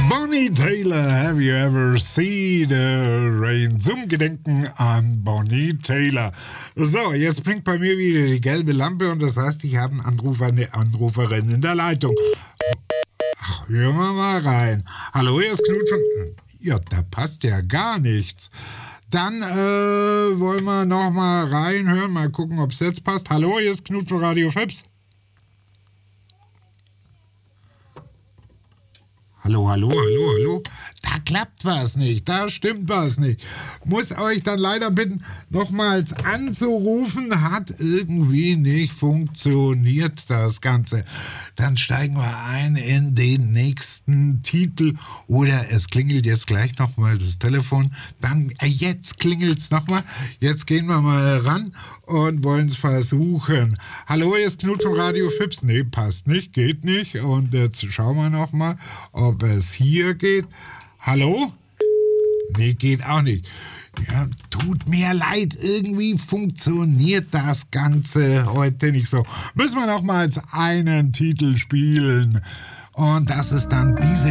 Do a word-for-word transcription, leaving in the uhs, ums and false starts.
Bonnie Tyler, have you ever seen the rain? Zum Gedenken an Bonnie Tyler. So, jetzt blinkt bei mir wieder die gelbe Lampe und das heißt, ich habe einen Anrufer, eine Anruferin in der Leitung. Ach, hören wir mal rein. Hallo, hier ist Knut von... Ja, da passt ja gar nichts. Dann äh, wollen wir noch mal reinhören, mal gucken, ob es jetzt passt. Hallo, hier ist Knut von Radio Fips. Hallo, hallo, hallo, hallo. Da klappt was nicht, da stimmt was nicht. Muss euch dann leider bitten, nochmals anzurufen. Hat irgendwie nicht funktioniert, das Ganze. Dann steigen wir ein in den nächsten Titel. Oder es klingelt jetzt gleich nochmal das Telefon. Dann, äh, jetzt klingelt es nochmal. Jetzt gehen wir mal ran und wollen es versuchen. Hallo, hier ist Knut von Radio Fips. Nee, passt nicht, geht nicht. Und jetzt schauen wir nochmal, ob es hier geht. Hallo? Nee, geht auch nicht. Ja, tut mir leid, irgendwie funktioniert das Ganze heute nicht so. Müssen wir nochmals einen Titel spielen. Und das ist dann diese